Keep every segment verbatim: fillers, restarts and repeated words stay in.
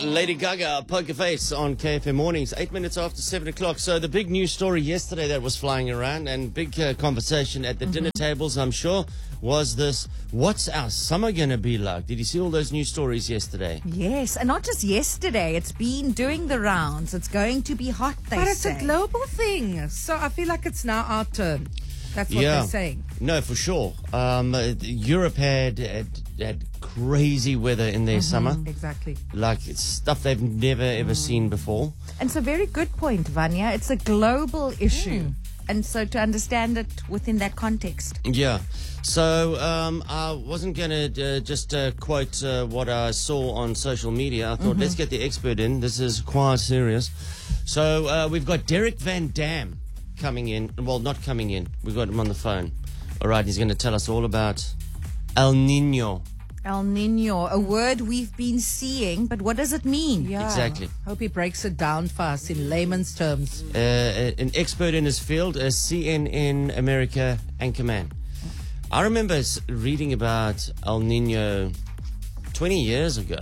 Lady Gaga, Poker Face on K F M Mornings, eight minutes after seven o'clock. So the big news story yesterday that was flying around and big uh, conversation at the mm-hmm. dinner tables, I'm sure, was this, what's our summer going to be like? Did you see all those news stories yesterday? Yes, and not just yesterday. It's been doing the rounds. It's going to be hot, they But it's say. a global thing. So I feel like it's now our turn. That's what yeah. they're saying. No, for sure. Um, uh, Europe had, had had crazy weather in their Mm-hmm. summer. Exactly. Like it's stuff they've never ever seen before. And it's a very good point, Vanya. It's a global issue. Mm. And so to understand it within that context. Yeah. So um, I wasn't going to uh, just uh, quote uh, what I saw on social media. I thought, mm-hmm. let's get the expert in. This is quite serious. So uh, we've got Derek Van Dam coming in. Well, not coming in. We've got him on the phone. All right, he's going to tell us all about El Nino. El Nino, a word we've been seeing, but what does it mean? Yeah. Exactly. Hope he breaks it down for us in layman's terms. Uh, an expert in his field, a C N N America anchorman. I remember reading about El Nino twenty years ago.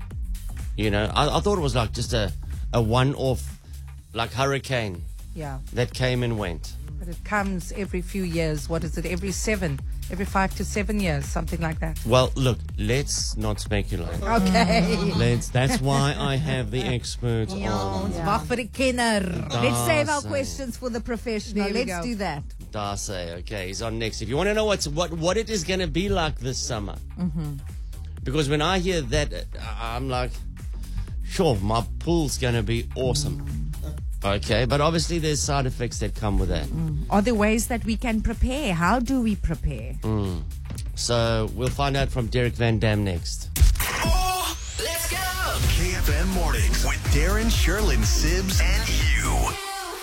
You know, I, I thought it was like just a, a one-off, like hurricane Yeah. that came and went. But it comes every few years. What is it? Every seven? Every five to seven years, something like that. Well, look, let's not speculate. Okay. Let's. That's why I have the experts on. Wag vir die kenner. Let's save our say. questions for the professional. There we Let's go. do that. Darce, okay, he's on next. If you want to know what's what what it is going to be like this summer, mm-hmm. because when I hear that, uh, I'm like, sure, my pool's going to be awesome. Okay, but obviously there's side effects that come with that. Mm. Are there ways that we can prepare? How do we prepare? Mm. So we'll find out from Derek Van Dam next. Oh, let's go! K F M Mornings with Darren, Sherlyn, Sibs, and you.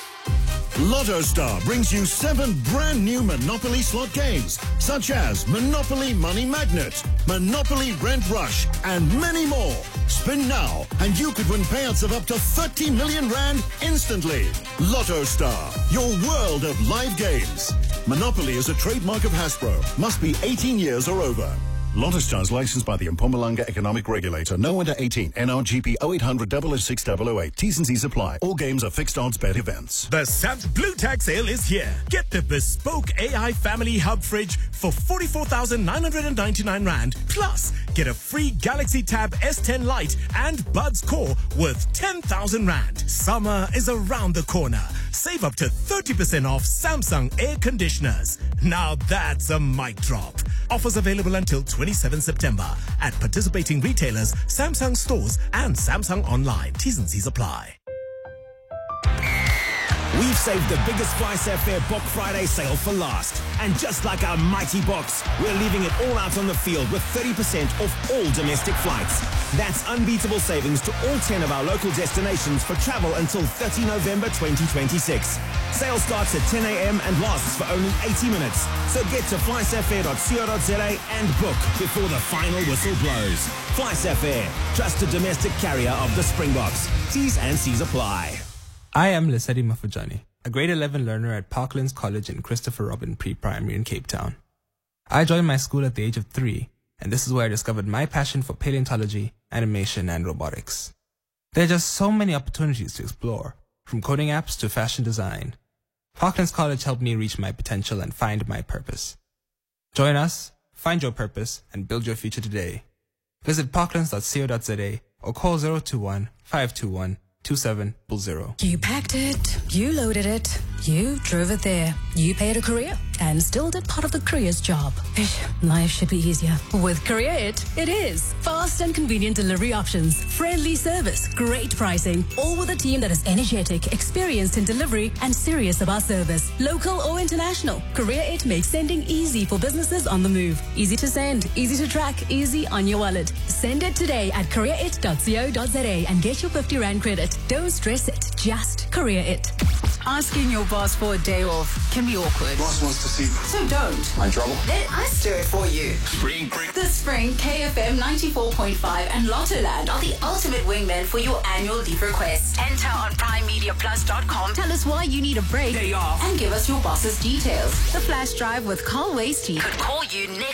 Lotto Star brings you seven brand new Monopoly slot games, such as Monopoly Money Magnet, Monopoly Rent Rush, and many more. Spin now, and you could win payouts of up to thirty million rand instantly. Lotto Star, your world of live games. Monopoly is a trademark of Hasbro. Must be eighteen years or over. Lotto Star is licensed by the Mpumalanga Economic Regulator. No under eighteen. N R G P oh eight hundred oh oh six oh oh eight. T's and C's apply. All games are fixed odds bet events. The Sam's Blue Tag Sale is here. Get the bespoke A I Family Hub fridge for forty-four thousand nine hundred ninety-nine rand. Plus, get a free Galaxy Tab S ten Lite and Buds Core worth ten thousand rand. Summer is around the corner. Save up to thirty percent off Samsung air conditioners. Now that's a mic drop. Offers available until twenty-seventh September at participating retailers, Samsung stores, and Samsung Online. T's and C's apply. We've saved the biggest FlySafair Box Friday sale for last. And just like our mighty box, we're leaving it all out on the field with thirty percent off all domestic flights. That's unbeatable savings to all ten of our local destinations for travel until thirtieth of November twenty twenty-six. Sale starts at ten a.m. and lasts for only eighty minutes. So get to flysafair dot co dot za and book before the final whistle blows. FlySafair, trusted domestic carrier of the Springboks. T's and C's apply. I am Lesedi Mafujani, a grade eleven learner at Parklands College in Christopher Robin Pre-Primary in Cape Town. I joined my school at the age of three, and this is where I discovered my passion for paleontology, animation, and robotics. There are just so many opportunities to explore, from coding apps to fashion design. Parklands College helped me reach my potential and find my purpose. Join us, find your purpose, and build your future today. Visit parklands dot co dot za or call zero two one, five two one, two seven zero zero. You packed it, you loaded it, you drove it there, you paid a courier, and still did part of the courier's job. Ish, life should be easier. With Courier It, it is. Fast and convenient delivery options, friendly service, great pricing, all with a team that is energetic, experienced in delivery, and serious about service. Local or international, Courier It makes sending easy for businesses on the move. Easy to send, easy to track, easy on your wallet. Send it today at courier it dot co dot za and get your fifty rand credit. Don't stress it, just Courier It. Asking your boss for a day off can be awkward. Boss wants to see me. So don't. I'm in trouble. Let us do it for you. Spring break. This spring, K F M ninety-four point five and Lottoland are the ultimate wingmen for your annual leave request. Enter on prime media plus dot com. Tell us why you need a break. Day off. And give us your boss's details. The flash drive with Carl Wasty could call you next week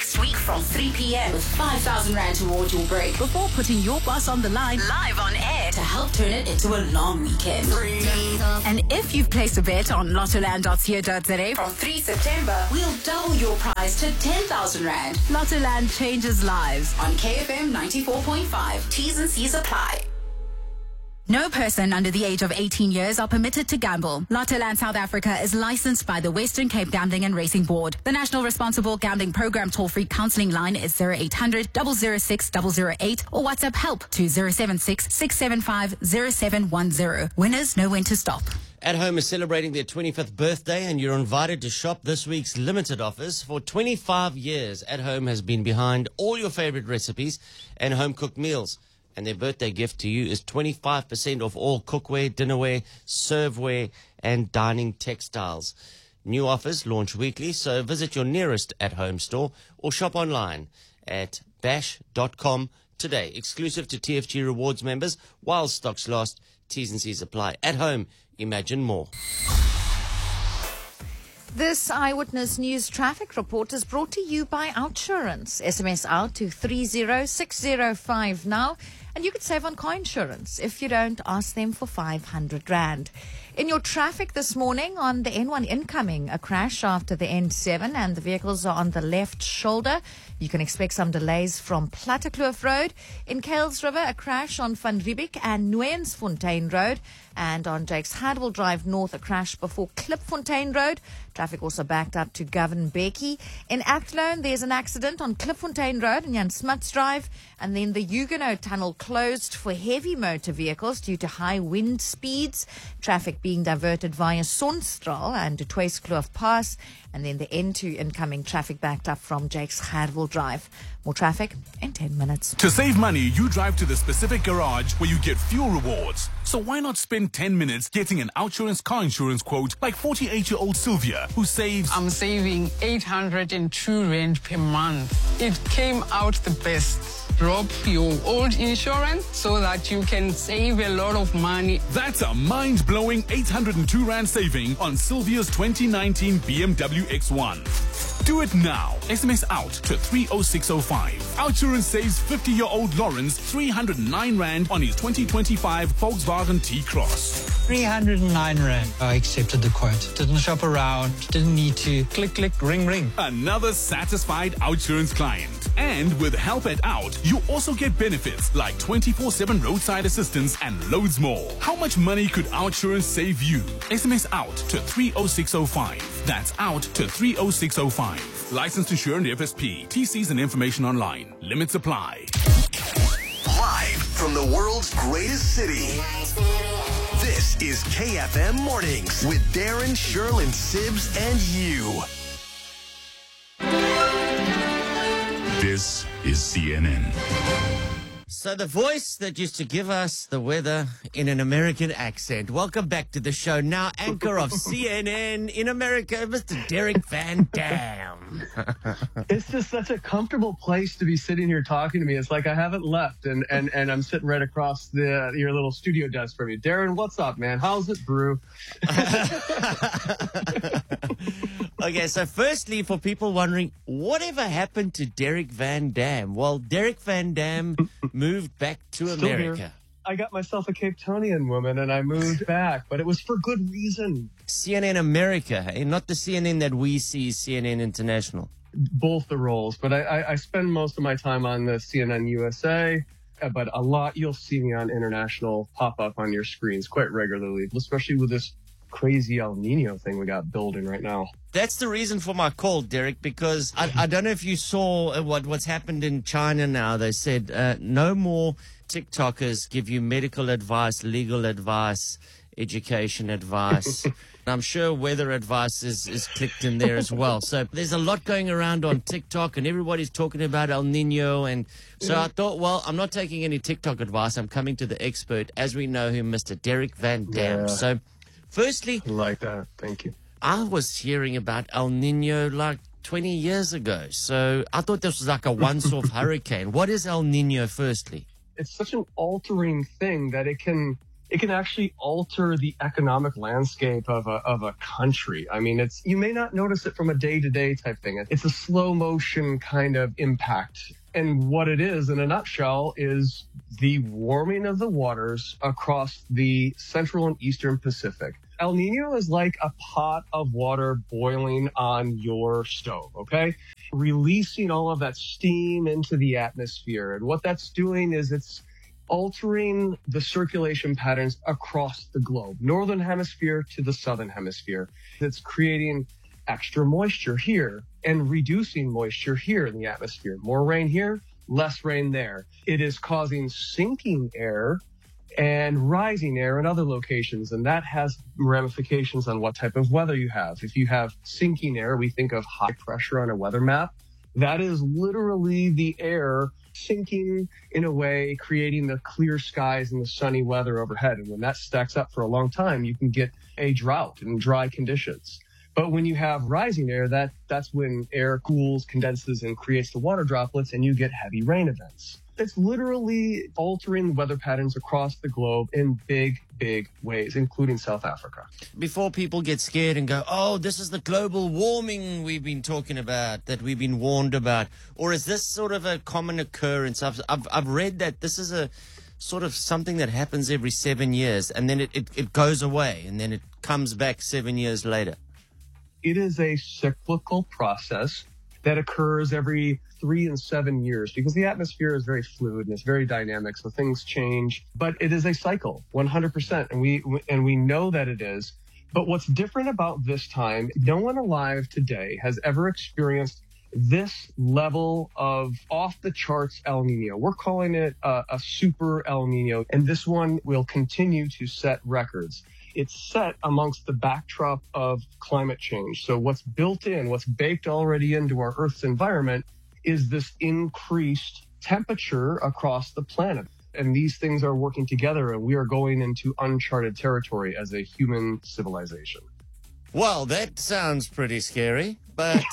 from three p.m. with five thousand rand towards your break before putting your boss on the line live on air to help turn it into a long weekend. And if you've placed a bet on lottoland dot co dot za from three September, we'll double your prize to ten thousand rand. Lottoland changes lives on K F M ninety-four point five. T's and C's apply. No person under the age of eighteen years are permitted to gamble. Lottoland South Africa is licensed by the Western Cape Gambling and Racing Board. The National Responsible Gambling Program toll-free counselling line is zero eight hundred, zero zero six, zero zero eight or WhatsApp help to zero seven six, six seven five, zero seven one zero. Winners know when to stop. At Home is celebrating their twenty-fifth birthday, and you're invited to shop this week's limited offers. For twenty-five years, At Home has been behind all your favorite recipes and home-cooked meals. And their birthday gift to you is twenty-five percent off all cookware, dinnerware, serveware, and dining textiles. New offers launch weekly, so visit your nearest At Home store or shop online at bash dot com today. Exclusive to T F G Rewards members while stocks last. T's and C's apply. At Home, imagine more. This Eyewitness News traffic report is brought to you by Outsurance. S M S out to three zero six zero five now, and you could save on car insurance. If you don't, ask them for five hundred rand. In your traffic this morning on the N one incoming, a crash after the N seven, and the vehicles are on the left shoulder. You can expect some delays from Plattekloof Road. In Kales River, a crash on Van Riebeek and Nooiensfontein Road. And on Jakes Hardwell Drive North, a crash before Klipfontein Road. Traffic also backed up to Govan Becky. In Athlone, there's an accident on Klipfontein Road and Jan Smuts Drive. And then the Huguenot Tunnel closed for heavy motor vehicles due to high wind speeds. Traffic being diverted via Sonstraal and to Tweeskloof Pass. And then the N two incoming traffic backed up from Jakes Hardwell Drive. More traffic in ten minutes. To save money, you drive to the specific garage where you get fuel rewards. So why not spend ten minutes getting an Outsurance car insurance quote like forty-eight-year-old Sylvia, who saves... I'm saving eight hundred two rand per month. It came out the best. Drop your old insurance so that you can save a lot of money. That's a mind-blowing eight hundred two rand saving on Sylvia's twenty nineteen B M W X one. Do it now. S M S out to three oh six oh five. Outsurance saves fifty-year-old Lawrence three hundred nine rand on his twenty twenty-five Volkswagen T-Cross. three hundred nine rand. I accepted the quote. Didn't shop around. Didn't need to. Click, click, ring, ring. Another satisfied Outsurance client. And with Help at Out, you also get benefits like twenty-four seven roadside assistance and loads more. How much money could Outsurance save you? S M S out to three oh six oh five. That's out to three oh six oh five. Licensed insured F S P. T Cs and information online. Limits apply. Live from the world's greatest city. This is K F M Mornings with Darren, Sherlyn, Sibs, and you. This is C N N. So the voice that used to give us the weather in an American accent. Welcome back to the show. Now anchor of C N N in America, Mister Derek Van Dam. It's just such a comfortable place to be sitting here talking to me. It's like I haven't left, and, and, and I'm sitting right across the your little studio desk from you. Darren, what's up, man? How's it brew? Okay, so firstly, for people wondering, whatever happened to Derek Van Dam? Well, Derek Van Dam moved back to Still America. here. I got myself a Cape Townian woman, and I moved back, but it was for good reason. C N N America, and not the C N N that we see, C N N International. Both the roles, but I, I, I spend most of my time on the C N N U S A, but a lot you'll see me on international pop up on your screens quite regularly, especially with this crazy El Nino thing we got building right now. That's the reason for my call, Derek, because I, I don't know if you saw what what's happened in China now. They said uh, no more TikTokers give you medical advice, legal advice, education advice. I'm sure weather advice is, is clicked in there as well. So there's a lot going around on TikTok, and everybody's talking about El Nino. And so I thought, well, I'm not taking any TikTok advice. I'm coming to the expert, as we know him, Mister Derek Van Dam. Yeah. So firstly, I like that. Thank you. I was hearing about El Nino like twenty years ago. So I thought this was like a once-off hurricane. What is El Nino, firstly? It's such an altering thing that it can it can actually alter the economic landscape of a, of a country. I mean, it's, you may not notice it from a day-to-day type thing. It's a slow motion kind of impact. And what it is, in a nutshell, is the warming of the waters across the central and eastern Pacific. El Nino is like a pot of water boiling on your stove, okay? Releasing all of that steam into the atmosphere. And what that's doing is it's altering the circulation patterns across the globe, northern hemisphere to the southern hemisphere. It's creating extra moisture here and reducing moisture here in the atmosphere. More rain here, less rain there. It is causing sinking air and rising air in other locations, and that has ramifications on what type of weather you have. If you have sinking air, we think of high pressure on a weather map. That is literally the air sinking in a way, creating the clear skies and the sunny weather overhead. And when that stacks up for a long time, you can get a drought and dry conditions. But when you have rising air, that that's when air cools, condenses, and creates the water droplets, and you get heavy rain events. It's literally altering weather patterns across the globe in big, big ways, including South Africa. Before people get scared and go, oh, this is the global warming we've been talking about, that we've been warned about, or is this sort of a common occurrence? I've, I've, I've read that this is a sort of something that happens every seven years, and then it, it, it goes away, and then it comes back seven years later. It is a cyclical process that occurs every three and seven years because the atmosphere is very fluid and it's very dynamic, so things change. But it is a cycle, one hundred percent, and we and we know that it is. But what's different about this time, no one alive today has ever experienced this level of off-the-charts El Nino. We're calling it a, a super El Nino, and this one will continue to set records. It's set amongst the backdrop of climate change. So what's built in, what's baked already into our Earth's environment is this increased temperature across the planet. And these things are working together, and we are going into uncharted territory as a human civilization. Well, that sounds pretty scary, but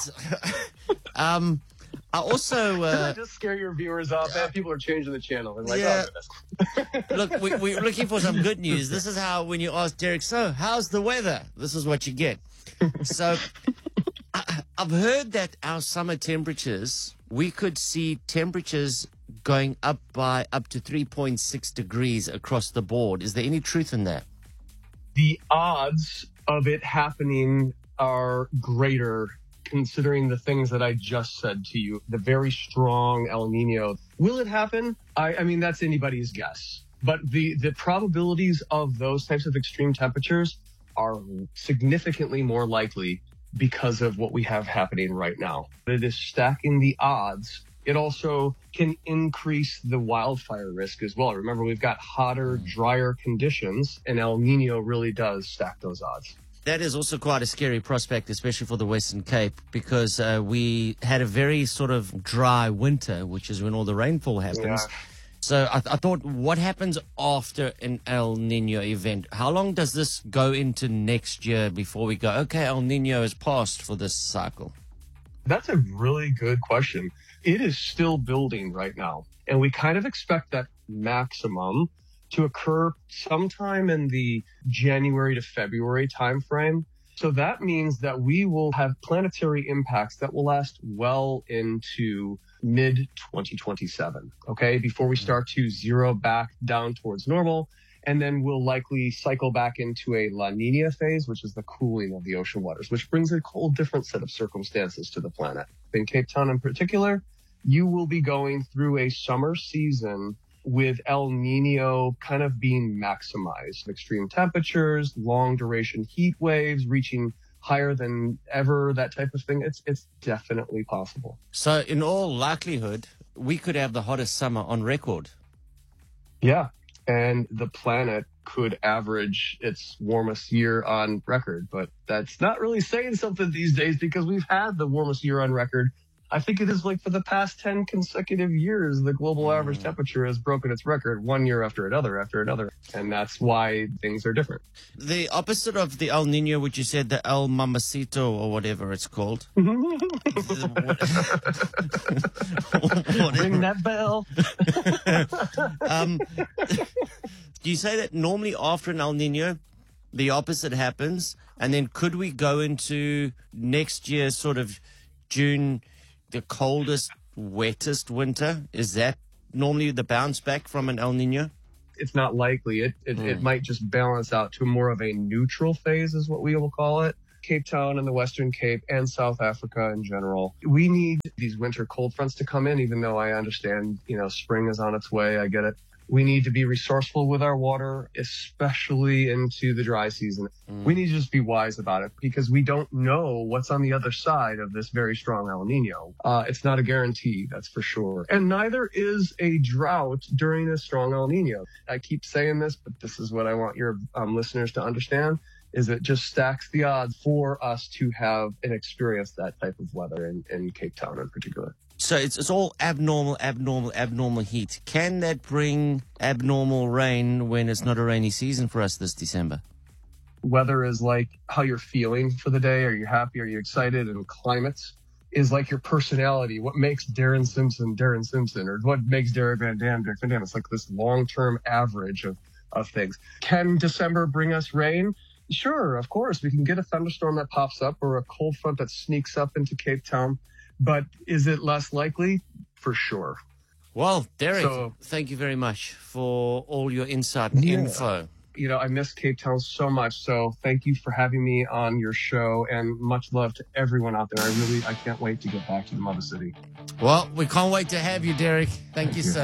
um, I also... Uh, Does that just scare your viewers off? Man, people are changing the channel. They're like, yeah. oh, Look, we, we're looking for some good news. This is how, when you ask Derek, so how's the weather? This is what you get. So I, I've heard that our summer temperatures, we could see temperatures going up by up to three point six degrees across the board. Is there any truth in that? The odds of it happening are greater considering the things that I just said to you, the very strong El Nino. Will it happen? I, I mean, that's anybody's guess. But the, the probabilities of those types of extreme temperatures are significantly more likely because of what we have happening right now. It is stacking the odds. It also can increase the wildfire risk as well. Remember, we've got hotter, drier conditions, and El Nino really does stack those odds. That is also quite a scary prospect, especially for the Western Cape, because uh, we had a very sort of dry winter, which is when all the rainfall happens. Yeah. So I, th- I thought, what happens after an El Nino event? How long does this go into next year before we go, okay, El Nino is passed for this cycle? That's a really good question. It is still building right now, and we kind of expect that maximum to occur sometime in the January to February timeframe. So that means that we will have planetary impacts that will last well into mid twenty twenty-seven, okay, before we start to zero back down towards normal. And then we'll likely cycle back into a La Nina phase, which is the cooling of the ocean waters, which brings a whole different set of circumstances to the planet. In Cape Town in particular, you will be going through a summer season with El Nino kind of being maximized. Extreme temperatures, long duration heat waves reaching higher than ever, that type of thing. It's it's definitely possible. So in all likelihood, we could have the hottest summer on record. Yeah. And the planet could average its warmest year on record. But that's not really saying something these days because we've had the warmest year on record. I think it is like for the past ten consecutive years, the global average temperature has broken its record one year after another after another. And that's why things are different. The opposite of the El Nino, which you said, the El Mamacito or whatever it's called. Ring that bell. um, do you say that normally after an El Nino, the opposite happens? And then could we go into next year, sort of June, the coldest, wettest winter? Is that normally the bounce back from an El Nino? It's not likely. It it, Mm. it might just balance out to more of a neutral phase, is what we will call it. Cape Town and the Western Cape and South Africa in general. We need these winter cold fronts to come in, even though I understand, you know, spring is on its way. I get it. We need to be resourceful with our water, especially into the dry season. Mm. We need to just be wise about it because we don't know what's on the other side of this very strong El Nino. Uh, it's not a guarantee, that's for sure. And neither is a drought during a strong El Nino. I keep saying this, but this is what I want your um, listeners to understand, is it just stacks the odds for us to have and experience that type of weather in, in Cape Town in particular. So it's, it's all abnormal, abnormal, abnormal heat. Can that bring abnormal rain when it's not a rainy season for us this December? Weather is like how you're feeling for the day. Are you happy? Are you excited? And climate is like your personality. What makes Darren Simpson Darren Simpson, or what makes Derek Van Dam Derek Van Dam? It's like this long-term average of, of things. Can December bring us rain? Sure, of course. We can get a thunderstorm that pops up or a cold front that sneaks up into Cape Town. But is it less likely? For sure. Well, Derek, So- thank you very much for all your insight and Yeah. info. You know, I miss Cape Town so much. So thank you for having me on your show, and much love to everyone out there. I really, I can't wait to get back to the Mother City. Well, we can't wait to have you, Derek. Thank, you, you. so